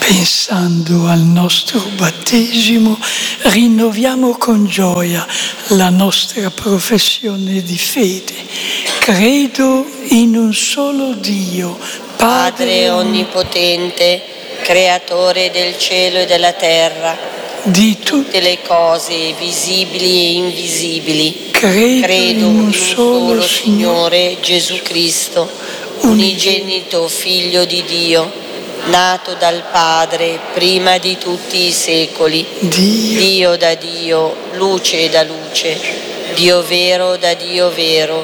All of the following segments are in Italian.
Pensando al nostro battesimo, rinnoviamo con gioia la nostra professione di fede. Credo in un solo Dio, Padre onnipotente, creatore del cielo e della terra, di tutte le cose visibili e invisibili. Credo in un solo Signore Gesù Cristo, unigenito Figlio di Dio, nato dal Padre prima di tutti i secoli, Dio da Dio, luce da luce, Dio vero da Dio vero,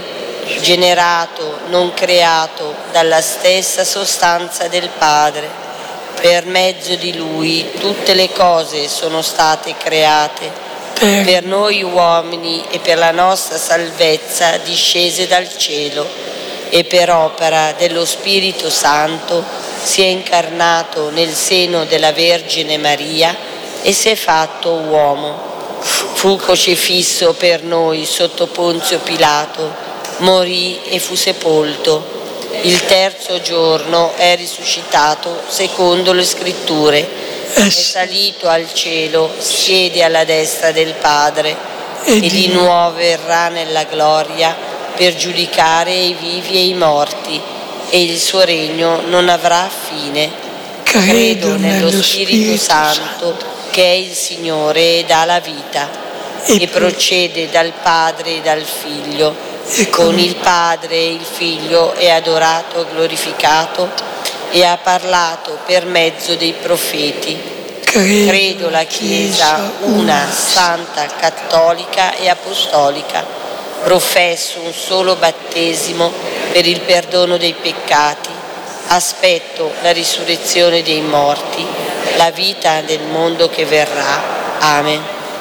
generato, non creato, dalla stessa sostanza del Padre. Per mezzo di Lui tutte le cose sono state create, per noi uomini e per la nostra salvezza discese dal cielo, e per opera dello Spirito Santo si è incarnato nel seno della Vergine Maria e si è fatto uomo. Fu crocifisso per noi sotto Ponzio Pilato, morì e fu sepolto. Il terzo giorno è risuscitato secondo le Scritture, è salito al cielo, siede alla destra del Padre e di nuovo verrà nella gloria per giudicare i vivi e i morti, e il suo regno non avrà fine. Credo nello Spirito Santo, che è il Signore e dà la vita, e procede dal Padre e dal Figlio, e con il Padre e il Figlio è adorato e glorificato, e ha parlato per mezzo dei profeti. Credo la Chiesa una, santa, cattolica e apostolica. Professo un solo battesimo per il perdono dei peccati. Aspetto la risurrezione dei morti, la vita del mondo che verrà. Amen.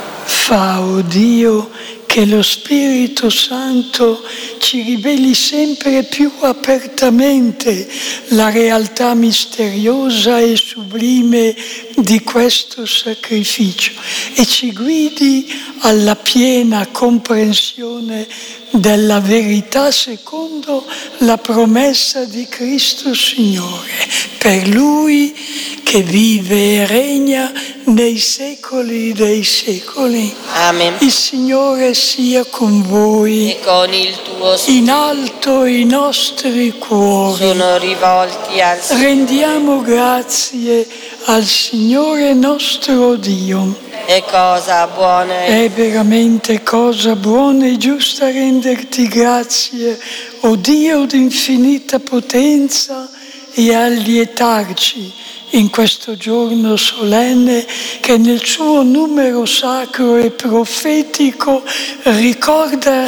Fa, o Dio, che lo Spirito Santo ci riveli sempre più apertamente la realtà misteriosa e sublime di questo sacrificio e ci guidi alla piena comprensione della verità secondo la promessa di Cristo Signore. Per Lui che vive e regna nei secoli dei secoli. Amen. Il Signore sia con voi. E con il tuo spirito. In alto i nostri cuori sono rivolti al Signore. Rendiamo grazie al Signore nostro Dio. È cosa buona È veramente cosa buona e giusta renderti grazie, o Dio d'infinita potenza, e allietarci in questo giorno solenne che nel suo numero sacro e profetico ricorda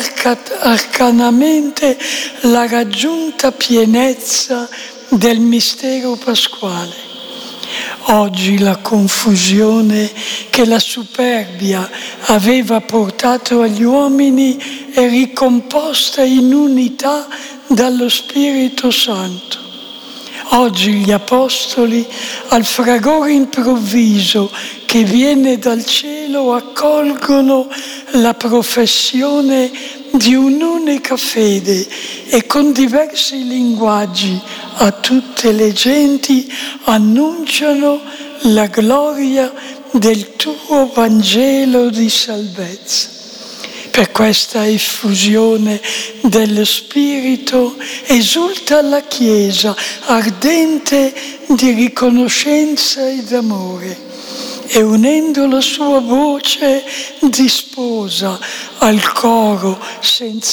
arcanamente la raggiunta pienezza del mistero pasquale. Oggi la confusione che la superbia aveva portato agli uomini è ricomposta in unità dallo Spirito Santo. Oggi gli Apostoli, al fragore improvviso che viene dal cielo, accolgono la professione di un'unica fede e con diversi linguaggi a tutte le genti annunciano la gloria del tuo Vangelo di salvezza. Per questa effusione dello Spirito esulta la Chiesa, ardente di riconoscenza ed amore, e unendo la sua voce disposa al coro senza